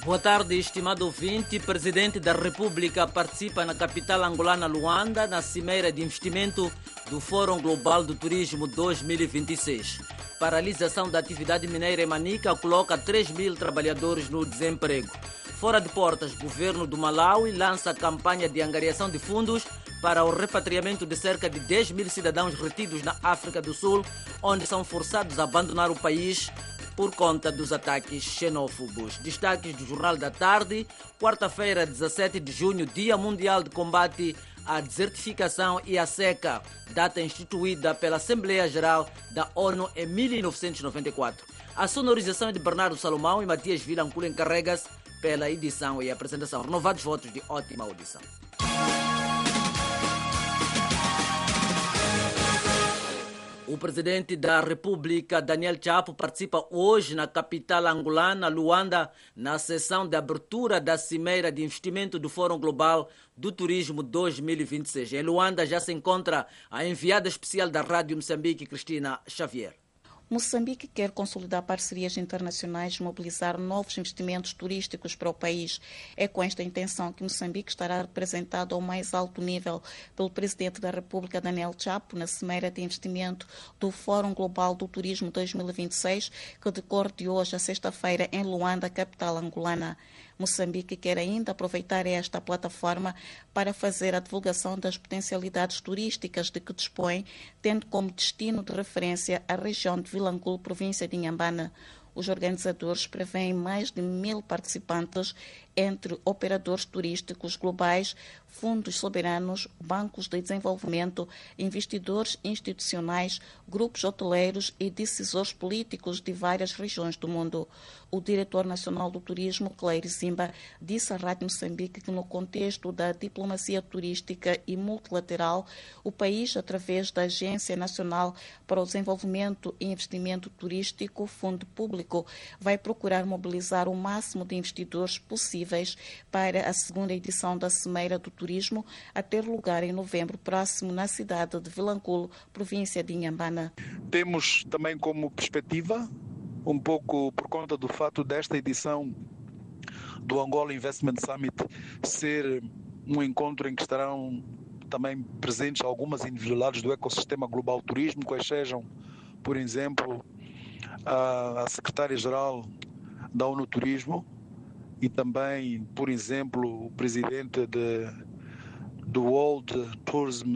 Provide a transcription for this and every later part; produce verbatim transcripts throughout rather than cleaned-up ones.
Boa tarde, estimado ouvinte. Presidente da República participa na capital angolana Luanda na Cimeira de Investimento do Fórum Global do Turismo dois mil e vinte e seis. Paralisação da atividade mineira em Manica coloca três mil trabalhadores no desemprego. Fora de portas, governo do Malawi lança campanha de angariação de fundos para o repatriamento de cerca de dez mil cidadãos retidos na África do Sul, onde são forçados a abandonar o país por conta dos ataques xenófobos. Destaques do Jornal da Tarde, quarta-feira, dezassete de junho, Dia Mundial de Combate à Desertificação e à Seca, data instituída pela Assembleia Geral da ONU em mil novecentos e noventa e quatro. A sonorização é de Bernardo Salomão e Matias Vilanculo encarrega-se pela edição e apresentação. Renovados votos de ótima audição. O presidente da República, Daniel Chapo, participa hoje na capital angolana, Luanda, na sessão de abertura da Cimeira de Investimento do Fórum Global do Turismo dois mil e vinte e seis. Em Luanda já se encontra a enviada especial da Rádio Moçambique, Cristina Xavier. Moçambique quer consolidar parcerias internacionais e mobilizar novos investimentos turísticos para o país. É com esta intenção que Moçambique estará representado ao mais alto nível pelo Presidente da República, Daniel Chapo, na Cimeira de Investimento do Fórum Global do Turismo dois mil e vinte e seis, que decorre de hoje a sexta-feira em Luanda, capital angolana. Moçambique quer ainda aproveitar esta plataforma para fazer a divulgação das potencialidades turísticas de que dispõe, tendo como destino de referência a região de Vilanculo, província de Inhambane. Os organizadores prevêem mais de mil participantes, entre operadores turísticos globais, fundos soberanos, bancos de desenvolvimento, investidores institucionais, grupos hoteleiros e decisores políticos de várias regiões do mundo. O diretor nacional do turismo, Cleire Zimba, disse à Rádio Moçambique que no contexto da diplomacia turística e multilateral, o país, através da Agência Nacional para o Desenvolvimento e Investimento Turístico, Fundo Público, vai procurar mobilizar o máximo de investidores possíveis para a segunda edição da Cimeira do Turismo, a ter lugar em novembro próximo na cidade de Vilanculo, província de Inhambane. Temos também como perspectiva, um pouco por conta do fato desta edição do Angola Investment Summit ser um encontro em que estarão também presentes algumas individualidades do ecossistema global turismo, quais sejam, por exemplo, a secretária-geral da ONU Turismo e também, por exemplo, o presidente de, do World Tourism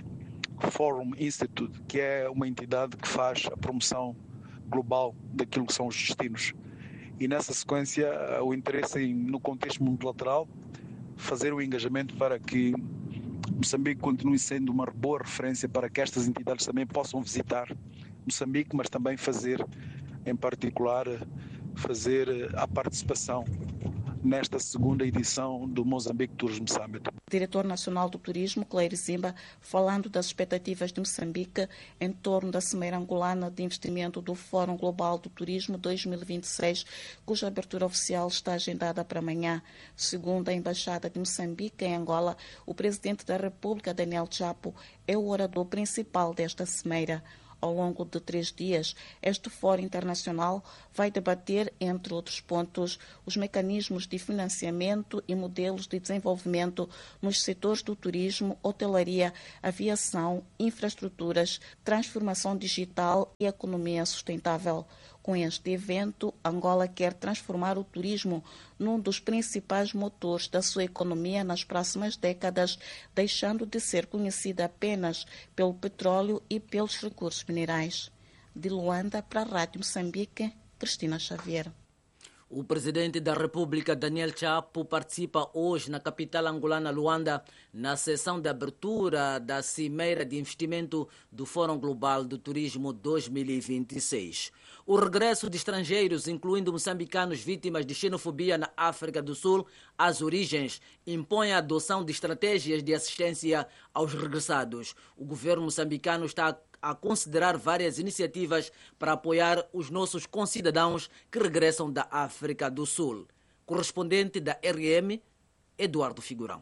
Forum Institute, que é uma entidade que faz a promoção global daquilo que são os destinos. E nessa sequência, o interesse em, no contexto multilateral, fazer o engajamento para que Moçambique continue sendo uma boa referência para que estas entidades também possam visitar Moçambique, mas também fazer, em particular, fazer a participação nesta segunda edição do Mozambique Tourism Summit. Diretor Nacional do Turismo, Cleire Zimba, falando das expectativas de Moçambique em torno da Cimeira Angolana de Investimento do Fórum Global do Turismo dois mil e vinte e seis, cuja abertura oficial está agendada para amanhã. Segundo a Embaixada de Moçambique em Angola, o Presidente da República, Daniel Chapo, é o orador principal desta cimeira. Ao longo de três dias, este Fórum Internacional vai debater, entre outros pontos, os mecanismos de financiamento e modelos de desenvolvimento nos setores do turismo, hotelaria, aviação, infraestruturas, transformação digital e economia sustentável. Com este evento, Angola quer transformar o turismo num dos principais motores da sua economia nas próximas décadas, deixando de ser conhecida apenas pelo petróleo e pelos recursos minerais. De Luanda para a Rádio Moçambique, Cristina Xavier. O presidente da República, Daniel Chapo, participa hoje na capital angolana, Luanda, na sessão de abertura da Cimeira de Investimento do Fórum Global do Turismo dois mil e vinte e seis. O regresso de estrangeiros, incluindo moçambicanos vítimas de xenofobia na África do Sul, às origens, impõe a adoção de estratégias de assistência aos regressados. O governo moçambicano está a considerar várias iniciativas para apoiar os nossos concidadãos que regressam da África do Sul. Correspondente da R M, Eduardo Figurão.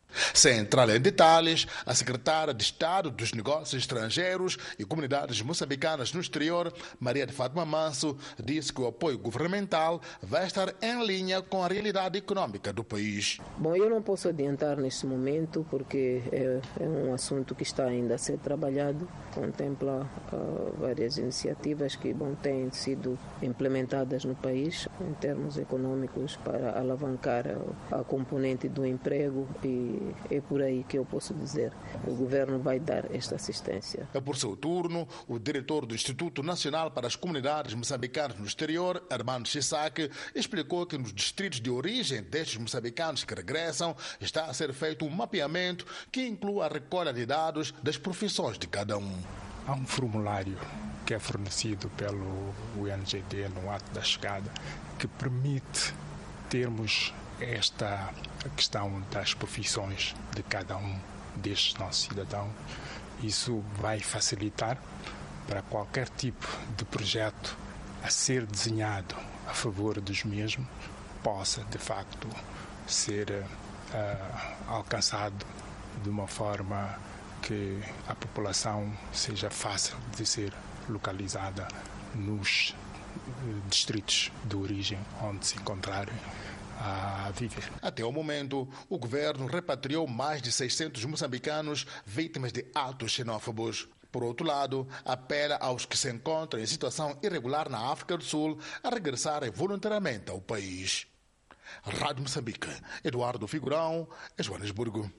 Sem entrar em detalhes, a secretária de Estado dos Negócios Estrangeiros e Comunidades Moçambicanas no Exterior, Maria de Fátima Manso, disse que o apoio governamental vai estar em linha com a realidade econômica do país. Bom, eu não posso adiantar neste momento porque é, é um assunto que está ainda a ser trabalhado, contempla uh, várias iniciativas que bom, têm sido implementadas no país em termos econômicos para alavancar a, a componente do emprego e é por aí que eu posso dizer o governo vai dar esta assistência. Por seu turno, o diretor do Instituto Nacional para as Comunidades Moçambicanas no Exterior, Armando Chissaque, explicou que nos distritos de origem destes moçambicanos que regressam está a ser feito um mapeamento que inclui a recolha de dados das profissões de cada um. Há um formulário que é fornecido pelo U N G D no ato da chegada que permite termos esta questão das profissões de cada um destes nossos cidadãos. Isso vai facilitar para qualquer tipo de projeto a ser desenhado a favor dos mesmos possa, de facto, ser uh, alcançado de uma forma que a população seja fácil de ser localizada nos uh, distritos de origem onde se encontrarem a viver. Até o momento, o governo repatriou mais de seiscentos moçambicanos vítimas de atos xenófobos. Por outro lado, apela aos que se encontram em situação irregular na África do Sul a regressarem voluntariamente ao país. Rádio Moçambique, Eduardo Figurão, Joanesburgo.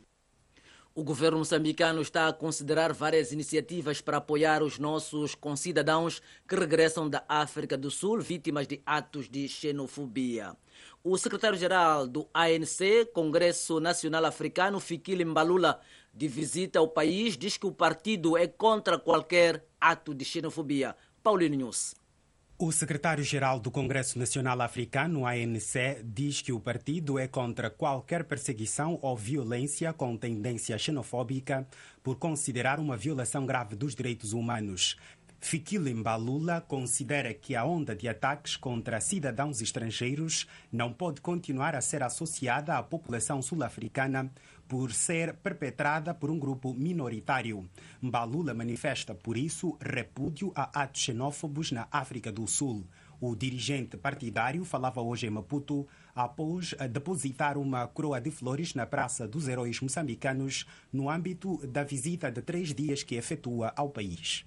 O governo moçambicano está a considerar várias iniciativas para apoiar os nossos concidadãos que regressam da África do Sul vítimas de atos de xenofobia. O secretário-geral do A N C, Congresso Nacional Africano, Fikile Mbalula, de visita ao país, diz que o partido é contra qualquer ato de xenofobia. Paulino News. O secretário-geral do Congresso Nacional Africano, A N C, diz que o partido é contra qualquer perseguição ou violência com tendência xenofóbica por considerar uma violação grave dos direitos humanos. Fikile Mbalula considera que a onda de ataques contra cidadãos estrangeiros não pode continuar a ser associada à população sul-africana por ser perpetrada por um grupo minoritário. Mbalula manifesta, por isso, repúdio a atos xenófobos na África do Sul. O dirigente partidário falava hoje em Maputo após depositar uma coroa de flores na Praça dos Heróis Moçambicanos no âmbito da visita de três dias que efetua ao país.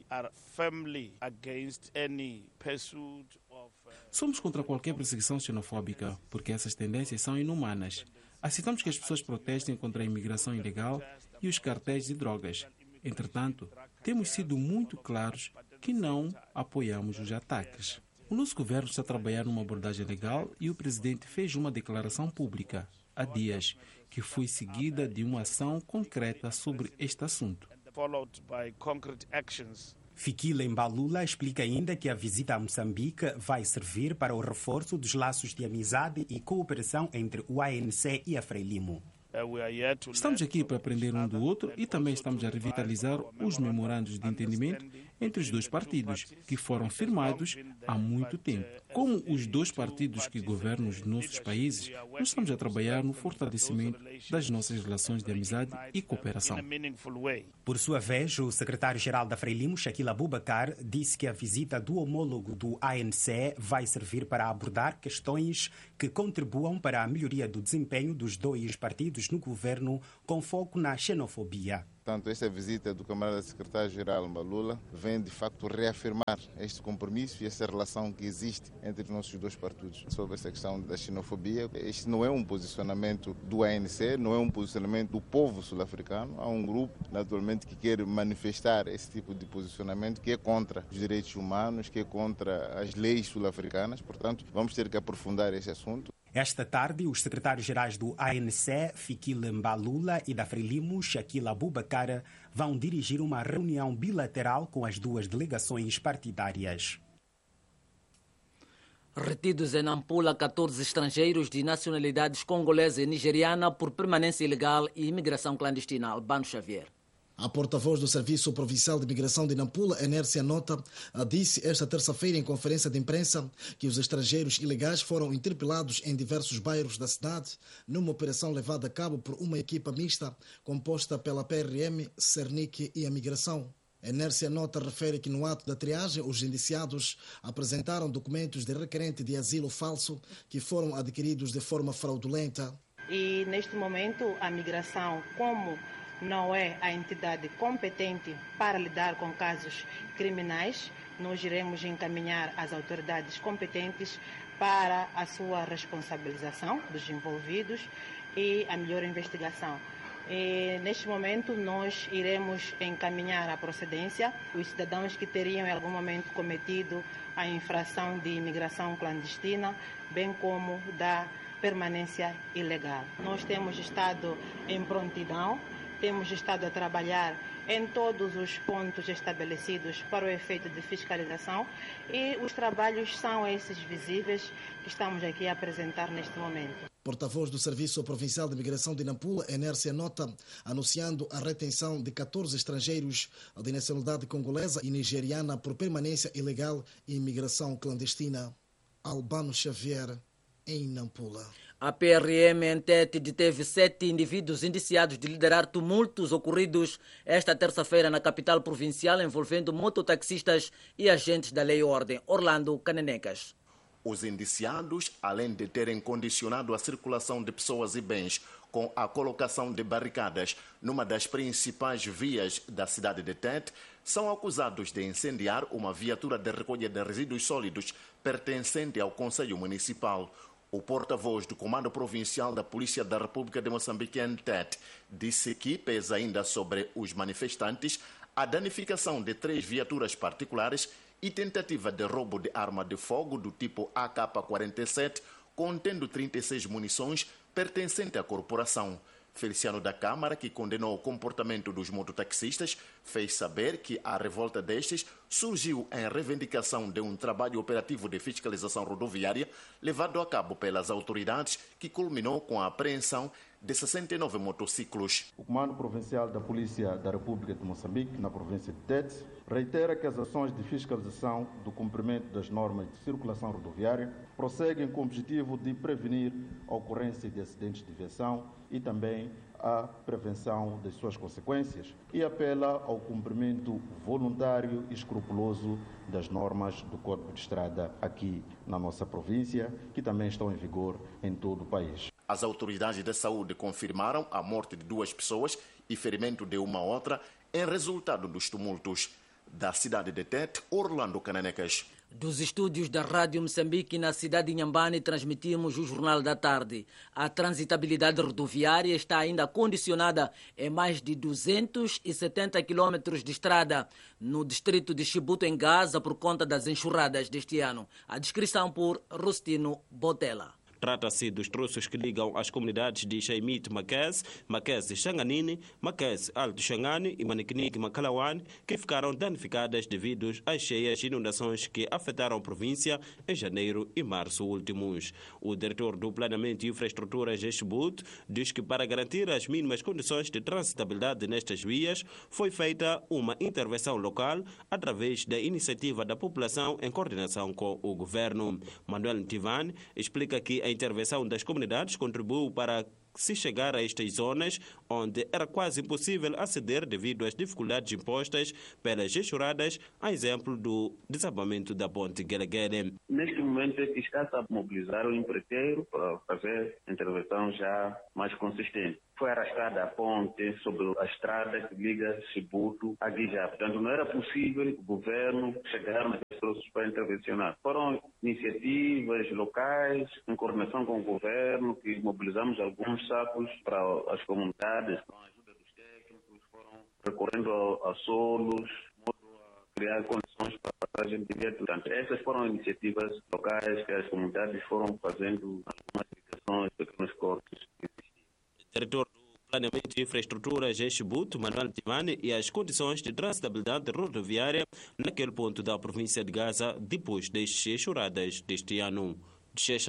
Somos contra qualquer perseguição xenofóbica, porque essas tendências são inumanas. Aceitamos que as pessoas protestem contra a imigração ilegal e os cartéis de drogas. Entretanto, temos sido muito claros que não apoiamos os ataques. O nosso governo está a trabalhar numa abordagem legal e o presidente fez uma declaração pública há dias, que foi seguida de uma ação concreta sobre este assunto. Fikile Mbalula explica ainda que a visita a Moçambique vai servir para o reforço dos laços de amizade e cooperação entre o A N C e a Frelimo. Estamos aqui para aprender um do outro e também estamos a revitalizar os memorandos de entendimento entre os dois partidos, que foram firmados há muito tempo. Como os dois partidos que governam os nossos países, nós estamos a trabalhar no fortalecimento das nossas relações de amizade e cooperação. Por sua vez, o secretário-geral da Frelimo, Shaquille Abubakar, disse que a visita do homólogo do A N C vai servir para abordar questões que contribuam para a melhoria do desempenho dos dois partidos no governo, com foco na xenofobia. Portanto, esta visita do camarada secretário-geral Mbalula vem, de facto, reafirmar este compromisso e essa relação que existe entre os nossos dois partidos sobre essa questão da xenofobia. Este não é um posicionamento do A N C, não é um posicionamento do povo sul-africano. Há um grupo, naturalmente, que quer manifestar esse tipo de posicionamento, que é contra os direitos humanos, que é contra as leis sul-africanas. Portanto, vamos ter que aprofundar esse assunto. Esta tarde, os secretários-gerais do A N C, Fikile Mbalula, e da Frelimo, Shaquille Abubakar, vão dirigir uma reunião bilateral com as duas delegações partidárias. Retidos em Nampula catorze estrangeiros de nacionalidades congolesa e nigeriana por permanência ilegal e imigração clandestina. Albano Xavier. A porta-voz do Serviço Provincial de Imigração de Nampula, Enércia Nota, disse esta terça-feira em conferência de imprensa que os estrangeiros ilegais foram interpelados em diversos bairros da cidade numa operação levada a cabo por uma equipa mista composta pela P R M, Cernic e a Migração. Enércia Nota refere que no ato da triagem os indiciados apresentaram documentos de requerente de asilo falso que foram adquiridos de forma fraudulenta. E neste momento a Migração, como não é a entidade competente para lidar com casos criminais, nós iremos encaminhar as autoridades competentes para a sua responsabilização dos envolvidos e a melhor investigação. E, neste momento, nós iremos encaminhar a procedência os cidadãos que teriam em algum momento cometido a infração de imigração clandestina, bem como da permanência ilegal. Nós temos estado em prontidão, temos estado a trabalhar em todos os pontos estabelecidos para o efeito de fiscalização e os trabalhos são esses visíveis que estamos aqui a apresentar neste momento. Porta-voz do Serviço Provincial de Imigração de Nampula, Enércia Nota, anunciando a retenção de catorze estrangeiros de nacionalidade congolesa e nigeriana por permanência ilegal e imigração clandestina. Albano Xavier, em Nampula. A P R M em Tete deteve sete indivíduos indiciados de liderar tumultos ocorridos esta terça-feira na capital provincial envolvendo mototaxistas e agentes da lei e ordem. Orlando Canenecas. Os indiciados, além de terem condicionado a circulação de pessoas e bens com a colocação de barricadas numa das principais vias da cidade de Tete, são acusados de incendiar uma viatura de recolha de resíduos sólidos pertencente ao Conselho Municipal. O porta-voz do Comando Provincial da Polícia da República de Moçambique, em Tete, disse que pesa ainda sobre os manifestantes a danificação de três viaturas particulares e tentativa de roubo de arma de fogo do tipo A K quarenta e sete, contendo trinta e seis munições pertencente à corporação. Feliciano da Câmara, que condenou o comportamento dos mototaxistas, fez saber que a revolta destes surgiu em reivindicação de um trabalho operativo de fiscalização rodoviária levado a cabo pelas autoridades, que culminou com a apreensão de sessenta e nove motociclos. O Comando Provincial da Polícia da República de Moçambique, na província de Tete, reitera que as ações de fiscalização do cumprimento das normas de circulação rodoviária prosseguem com o objetivo de prevenir a ocorrência de acidentes de viação e também a prevenção das suas consequências, e apela ao cumprimento voluntário e escrupuloso das normas do Código de Estrada aqui na nossa província, que também estão em vigor em todo o país. As autoridades da saúde confirmaram a morte de duas pessoas e ferimento de uma outra em resultado dos tumultos. Da cidade de Tete, Orlando Cananecas. Dos estúdios da Rádio Moçambique na cidade de Inhambane transmitimos o Jornal da Tarde. A transitabilidade rodoviária está ainda condicionada em mais de duzentos e setenta quilômetros de estrada no distrito de Chibuto, em Gaza, por conta das enxurradas deste ano. A descrição por Rostino Botella. Trata-se dos troços que ligam as comunidades de Xaimite Maquese, Maquese Xanganini, Maquese Alto Xangani e Maniquinique Macalauane, que ficaram danificadas devido às cheias e inundações que afetaram a província em janeiro e março últimos. O diretor do Planeamento e Infraestruturas de Chibuto diz que para garantir as mínimas condições de transitabilidade nestas vias foi feita uma intervenção local através da iniciativa da população em coordenação com o governo. Manuel Ntivane explica que a intervenção das comunidades contribuiu para se chegar a estas zonas onde era quase impossível aceder devido às dificuldades impostas pelas enxurradas, a exemplo do desabamento da ponte Gueleguele. Neste momento é que está-se a mobilizar o empreiteiro para fazer intervenção já mais consistente. Foi arrastada a ponte sobre a estrada que liga Chibuto a Guijá. Portanto, não era possível o governo chegar naqueles troços para intervencionar. Foram iniciativas locais, em coordenação com o governo, que mobilizamos alguns sacos para as comunidades, com a ajuda dos técnicos, foram recorrendo a, a solos, criar condições para a passagem de viaturas. Portanto, essas foram iniciativas locais que as comunidades foram fazendo algumas ligações, pequenos cortes. Diretor do Planeamento e Infraestruturas de Chibuto, Manuel Ntivane, e as condições de transitabilidade rodoviária naquele ponto da província de Gaza depois das enxurradas deste ano. De Xexai,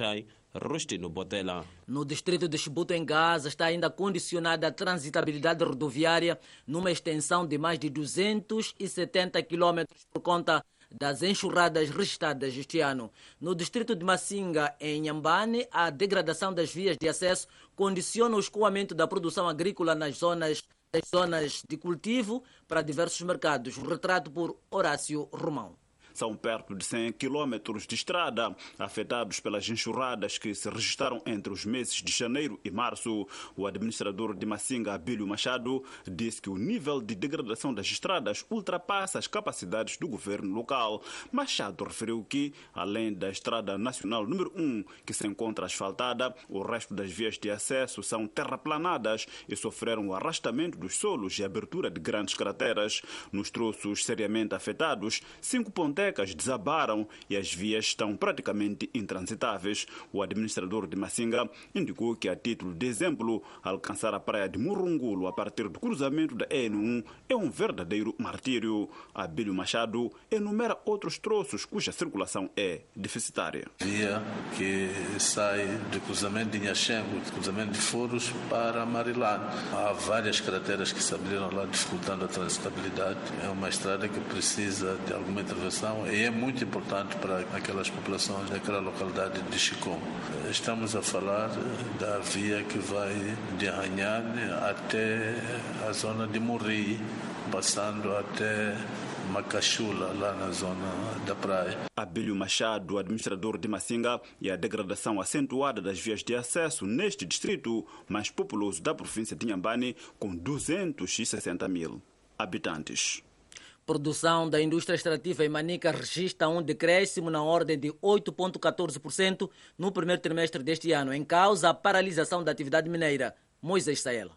Rostino Botella. No distrito de Chibuto, em Gaza, está ainda condicionada a transitabilidade rodoviária numa extensão de mais de duzentos e setenta quilômetros por conta das enxurradas registradas este ano. No distrito de Massinga, em Nhambane, a degradação das vias de acesso condiciona o escoamento da produção agrícola nas zonas, das zonas de cultivo para diversos mercados. O retrato por Horácio Romão. São perto de cem quilômetros de estrada afetados pelas enxurradas que se registraram entre os meses de janeiro e março. O administrador de Massinga, Abílio Machado, disse que o nível de degradação das estradas ultrapassa as capacidades do governo local. Machado referiu que, além da estrada nacional número um, que se encontra asfaltada, o resto das vias de acesso são terraplanadas e sofreram o arrastamento dos solos e abertura de grandes crateras. Nos troços seriamente afetados, cinco ponteiras desabaram e as vias estão praticamente intransitáveis. O administrador de Massinga indicou que, a título de exemplo, alcançar a praia de Murungulo a partir do cruzamento da N um é um verdadeiro martírio. Abílio Machado enumera outros troços cuja circulação é deficitária. Via que sai do cruzamento de Inhaxengo, do cruzamento de Foros para Marilano. Há várias crateras que se abriram lá, dificultando a transitabilidade. É uma estrada que precisa de alguma intervenção e é muito importante para aquelas populações daquela localidade de Chicom. Estamos a falar da via que vai de Arranhane até a zona de Morri, passando até Macachula, lá na zona da praia. Abílio Machado, administrador de Massinga, e a degradação acentuada das vias de acesso neste distrito mais populoso da província de Nhambane, com duzentos e sessenta mil habitantes. Produção da indústria extrativa em Manica registra um decréscimo na ordem de oito vírgula catorze por cento no primeiro trimestre deste ano, em causa a paralisação da atividade mineira. Moisés Saela.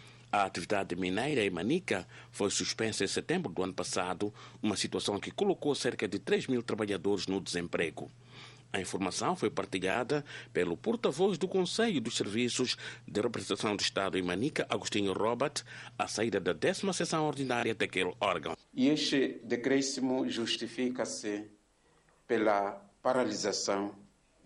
A atividade mineira em Manica foi suspensa em setembro do ano passado, uma situação que colocou cerca de três mil trabalhadores no desemprego. A informação foi partilhada pelo porta-voz do Conselho dos Serviços de Representação do Estado em Manica, Agostinho Robert, à saída da décima sessão ordinária daquele órgão. E este decréscimo justifica-se pela paralisação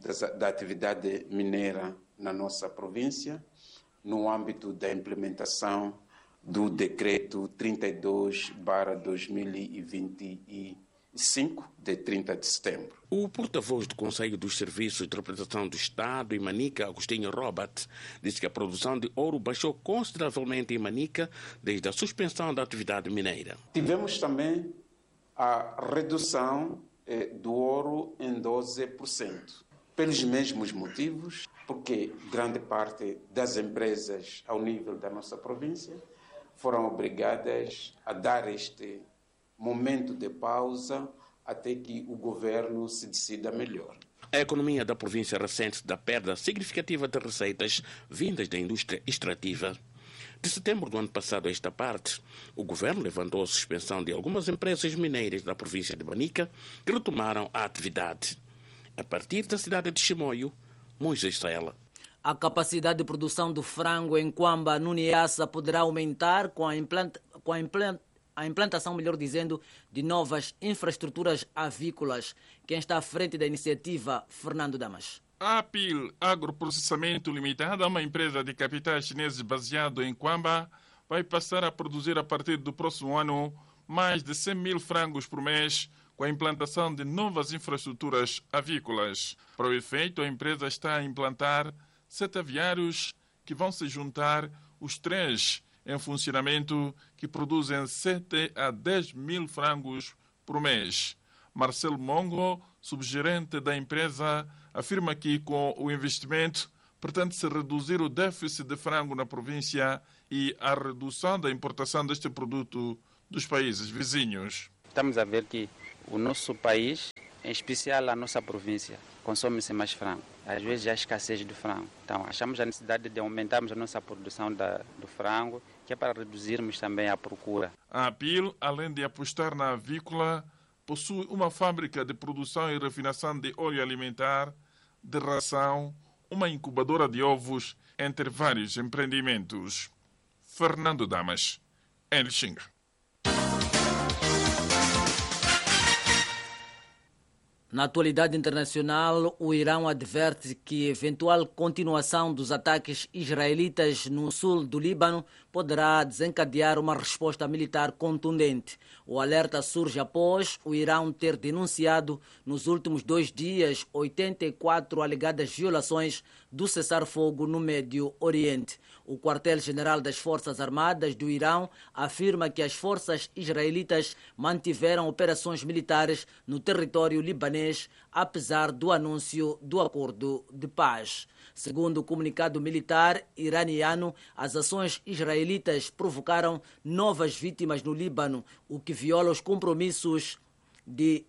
da atividade mineira na nossa província, no âmbito da implementação do Decreto trinta e dois barra dois mil e vinte e cinco, de trinta de setembro. O porta-voz do Conselho dos Serviços de Representação do Estado em Manica, Agostinho Robert, disse que a produção de ouro baixou consideravelmente em Manica desde a suspensão da atividade mineira. Tivemos também a redução eh, do ouro em doze por cento, pelos mesmos motivos, porque grande parte das empresas ao nível da nossa província foram obrigadas a dar este momento de pausa até que o governo se decida melhor. A economia da província ressente da perda significativa de receitas vindas da indústria extrativa. De setembro do ano passado a esta parte, o governo levantou a suspensão de algumas empresas mineiras da província de Manica que retomaram a atividade. A partir da cidade de Chimoio, Moisés Saela. A capacidade de produção do frango em Quamba, no Niassa, poderá aumentar com a, implanta, com a, implant, a implantação, melhor dizendo, de novas infraestruturas avícolas. Quem está à frente da iniciativa, Fernando Damas. A Apil Agroprocessamento Limitada, uma empresa de capitais chineses baseado em Quamba, vai passar a produzir a partir do próximo ano mais de cem mil frangos por mês, com a implantação de novas infraestruturas avícolas. Para o efeito, a empresa está a implantar sete aviários que vão se juntar os três em funcionamento, que produzem sete a dez mil frangos por mês. Marcelo Mongo, subgerente da empresa, afirma que com o investimento pretende-se reduzir o déficit de frango na província e a redução da importação deste produto dos países vizinhos. Estamos a ver que o nosso país, em especial a nossa província, consome-se mais frango. Às vezes há escassez de frango. Então, achamos a necessidade de aumentarmos a nossa produção da, do frango, que é para reduzirmos também a procura. A Apil, além de apostar na avícola, possui uma fábrica de produção e refinação de óleo alimentar, de ração, uma incubadora de ovos, entre vários empreendimentos. Fernando Damas, em Lixinga. Na atualidade internacional, o Irão adverte que eventual continuação dos ataques israelitas no sul do Líbano poderá desencadear uma resposta militar contundente. O alerta surge após o Irão ter denunciado nos últimos dois dias oitenta e quatro alegadas violações do cessar-fogo no Médio Oriente. O quartel-general das Forças Armadas do Irão afirma que as forças israelitas mantiveram operações militares no território libanês, apesar do anúncio do acordo de paz. Segundo o comunicado militar iraniano, as ações israelitas provocaram novas vítimas no Líbano, o que viola os compromissos de,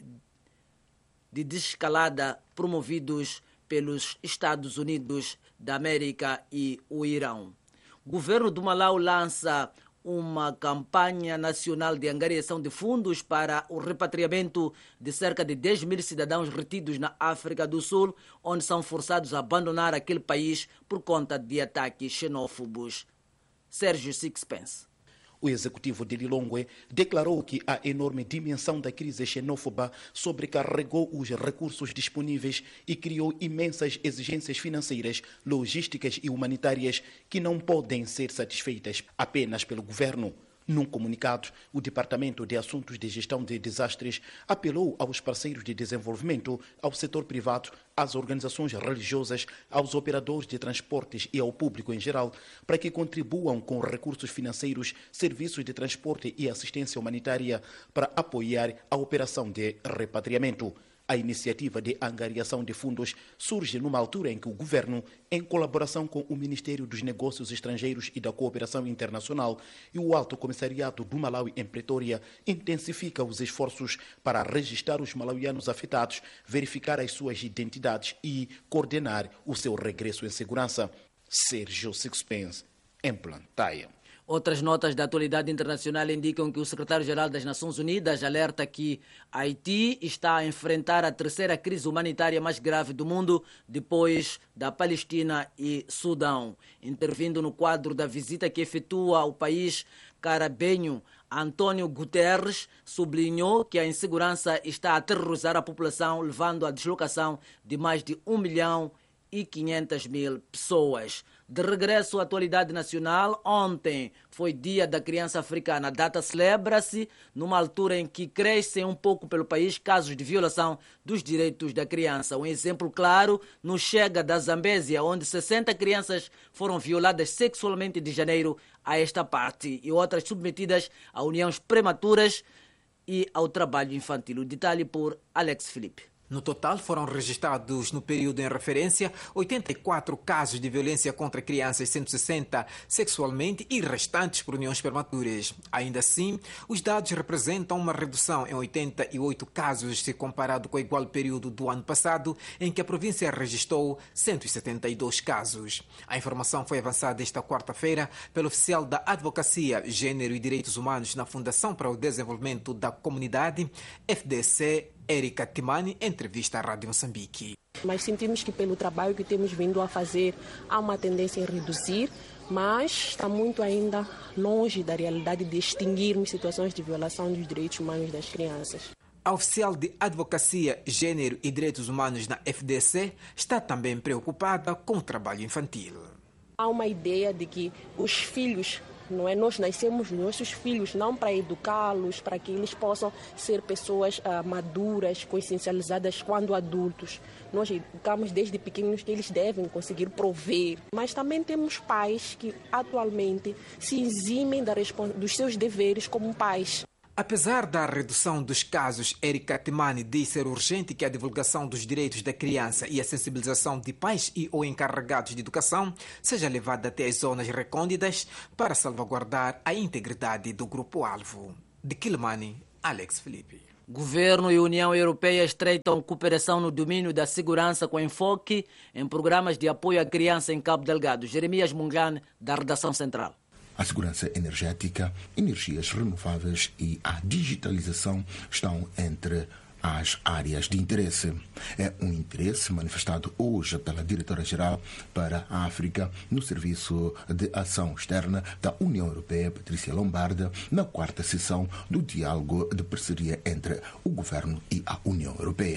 de desescalada promovidos pelos Estados Unidos da América e o Irão. O governo do Malau lança uma campanha nacional de angariação de fundos para o repatriamento de cerca de dez mil cidadãos retidos na África do Sul, onde são forçados a abandonar aquele país por conta de ataques xenófobos. Sérgio Sixpence. O executivo de Lilongwe declarou que a enorme dimensão da crise xenófoba sobrecarregou os recursos disponíveis e criou imensas exigências financeiras, logísticas e humanitárias que não podem ser satisfeitas apenas pelo governo. Num comunicado, o Departamento de Assuntos de Gestão de Desastres apelou aos parceiros de desenvolvimento, ao setor privado, às organizações religiosas, aos operadores de transportes e ao público em geral, para que contribuam com recursos financeiros, serviços de transporte e assistência humanitária para apoiar a operação de repatriamento. A iniciativa de angariação de fundos surge numa altura em que o governo, em colaboração com o Ministério dos Negócios Estrangeiros e da Cooperação Internacional e o Alto Comissariado do Malawi em Pretória, intensifica os esforços para registrar os malauianos afetados, verificar as suas identidades e coordenar o seu regresso em segurança. Sérgio Sixpence, em Plantaia. Outras notas da atualidade internacional indicam que o secretário-geral das Nações Unidas alerta que Haiti está a enfrentar a terceira crise humanitária mais grave do mundo depois da Palestina e Sudão. Intervindo no quadro da visita que efetua ao país caribenho, António Guterres sublinhou que a insegurança está a aterrorizar a população, levando à deslocação de mais de um milhão e quinhentas mil pessoas. De regresso à atualidade nacional, ontem foi Dia da Criança Africana. A data celebra-se numa altura em que crescem um pouco pelo país casos de violação dos direitos da criança. Um exemplo claro no Chega da Zambésia, onde sessenta crianças foram violadas sexualmente de janeiro a esta parte e outras submetidas a uniões prematuras e ao trabalho infantil. O detalhe por Alex Felipe. No total, foram registrados no período em referência oitenta e quatro casos de violência contra crianças, cento e sessenta sexualmente e restantes por uniões prematuras. Ainda assim, os dados representam uma redução em oitenta e oito casos se comparado com o igual período do ano passado, em que a província registrou cento e setenta e dois casos. A informação foi avançada esta quarta-feira pelo oficial da Advocacia, Gênero e Direitos Humanos na Fundação para o Desenvolvimento da Comunidade, F D C, Érica Timani, entrevista à Rádio Moçambique. Mas sentimos que pelo trabalho que temos vindo a fazer há uma tendência em reduzir, mas está muito ainda longe da realidade de extinguirmos situações de violação dos direitos humanos das crianças. A oficial de Advocacia, Gênero e Direitos Humanos na F D C está também preocupada com o trabalho infantil. Há uma ideia de que os filhos, não é? Nós nascemos nossos filhos não para educá-los, para que eles possam ser pessoas ah, maduras, consciencializadas quando adultos. Nós educamos desde pequenos que eles devem conseguir prover. Mas também temos pais que atualmente se eximem da respons- dos seus deveres como pais. Apesar da redução dos casos, Érica Timani diz ser urgente que a divulgação dos direitos da criança e a sensibilização de pais e ou encarregados de educação seja levada até as zonas recônditas para salvaguardar a integridade do grupo-alvo. De Quilmani, Alex Felipe. Governo e União Europeia estreitam cooperação no domínio da segurança com enfoque em programas de apoio à criança em Cabo Delgado. Jeremias Mungane, da Redação Central. A segurança energética, energias renováveis e a digitalização estão entre as áreas de interesse. É um interesse manifestado hoje pela Diretora-Geral para a África no Serviço de Ação Externa da União Europeia, Patrícia Lombarda, na quarta sessão do diálogo de parceria entre o Governo e a União Europeia.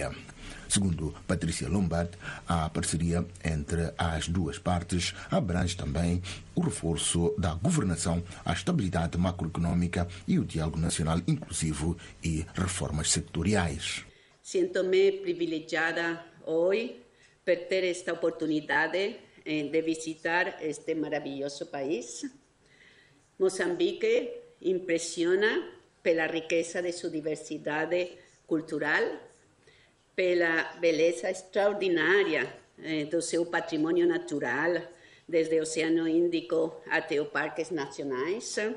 Segundo Patrícia Lombard, a parceria entre as duas partes abrange também o reforço da governação, a estabilidade macroeconômica e o diálogo nacional inclusivo e reformas sectoriais. Sinto-me privilegiada hoje por ter esta oportunidade de visitar este maravilhoso país. Moçambique impressiona pela riqueza de sua diversidade cultural, pela beleza extraordinária eh, do seu patrimônio natural, desde o Oceano Índico até os parques nacionais, eh,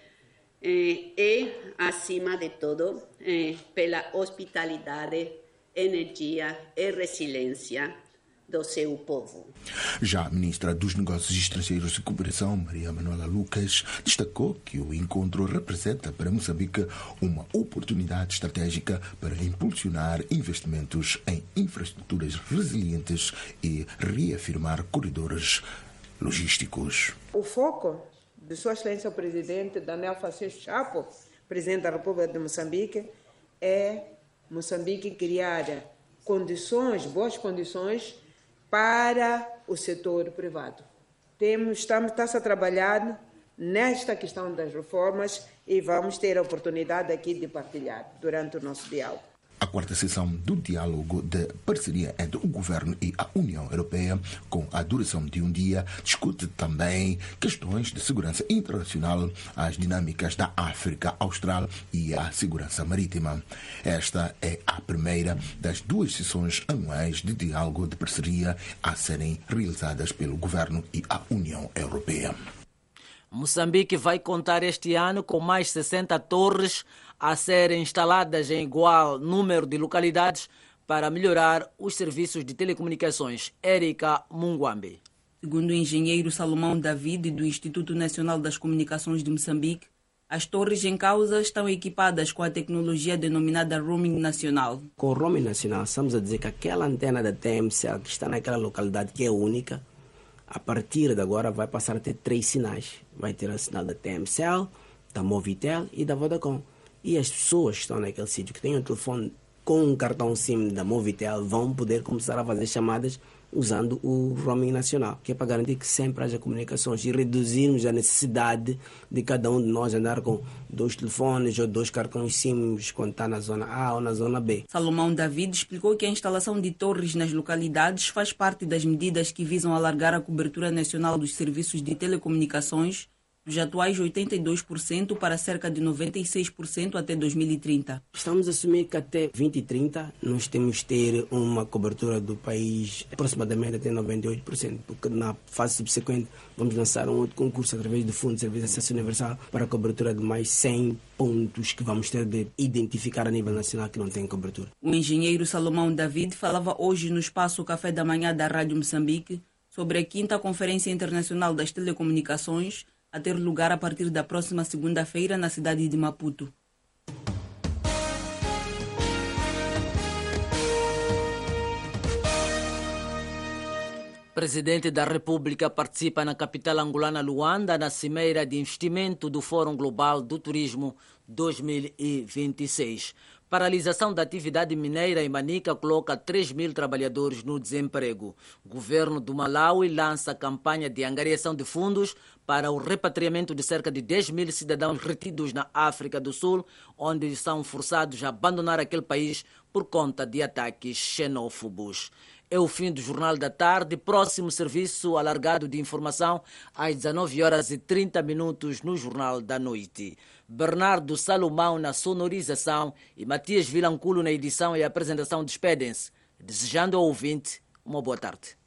e, acima de tudo, eh, pela hospitalidade, energia e resiliência do seu povo. Já a ministra dos Negócios Estrangeiros e Cooperação, Maria Manuela Lucas, destacou que o encontro representa para Moçambique uma oportunidade estratégica para impulsionar investimentos em infraestruturas resilientes e reafirmar corredores logísticos. O foco de Sua Excelência o Presidente Daniel Francisco Chapo, Presidente da República de Moçambique, é Moçambique criar condições, boas condições para o setor privado. Temos, estamos, está-se a trabalhar nesta questão das reformas e vamos ter a oportunidade aqui de partilhar durante o nosso diálogo. A quarta sessão do diálogo de parceria entre o Governo e a União Europeia, com a duração de um dia, discute também questões de segurança internacional, as dinâmicas da África Austral e a segurança marítima. Esta é a primeira das duas sessões anuais de diálogo de parceria a serem realizadas pelo Governo e a União Europeia. Moçambique vai contar este ano com mais sessenta torres a serem instaladas em igual número de localidades para melhorar os serviços de telecomunicações. Érica Munguambe. Segundo o engenheiro Salomão David, do Instituto Nacional das Comunicações de Moçambique, as torres em causa estão equipadas com a tecnologia denominada roaming nacional. Com o roaming nacional, estamos a dizer que aquela antena da T M C que está naquela localidade, que é única, a partir de agora vai passar a ter três sinais. Vai ter o sinal da T M C L, da Movitel e da Vodacom. E as pessoas que estão naquele sítio, que têm um telefone com um cartão SIM da Movitel, vão poder começar a fazer chamadas usando o roaming nacional, que é para garantir que sempre haja comunicações e reduzirmos a necessidade de cada um de nós andar com dois telefones ou dois cartões SIM quando está na zona A ou na zona B. Salomão David explicou que a instalação de torres nas localidades faz parte das medidas que visam alargar a cobertura nacional dos serviços de telecomunicações dos atuais oitenta e dois por cento para cerca de noventa e seis por cento até dois mil e trinta. Estamos a assumir que até vinte e trinta nós temos que ter uma cobertura do país aproximadamente até noventa e oito por cento, porque na fase subsequente vamos lançar um outro concurso através do Fundo de Serviço de Acesso Universal para a cobertura de mais cem pontos que vamos ter de identificar a nível nacional que não têm cobertura. O engenheiro Salomão David falava hoje no espaço Café da Manhã da Rádio Moçambique sobre a quinta Conferência Internacional das Telecomunicações, a ter lugar a partir da próxima segunda-feira na cidade de Maputo. Presidente da República participa na capital angolana Luanda na cimeira de investimento do Fórum Global do Turismo dois mil e vinte e seis. Paralisação da atividade mineira em Manica coloca três mil trabalhadores no desemprego. O governo do Malawi lança campanha de angariação de fundos para o repatriamento de cerca de dez mil cidadãos retidos na África do Sul, onde são forçados a abandonar aquele país por conta de ataques xenófobos. É o fim do Jornal da Tarde. Próximo serviço alargado de informação às dezenove horas e trinta minutos no Jornal da Noite. Bernardo Salomão na sonorização e Matias Vilanculo na edição e apresentação despedem-se, desejando ao ouvinte uma boa tarde.